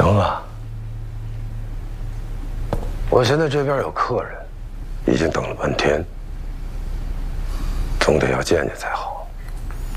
成啊！我现在这边有客人，已经等了半天，总得要见见才好。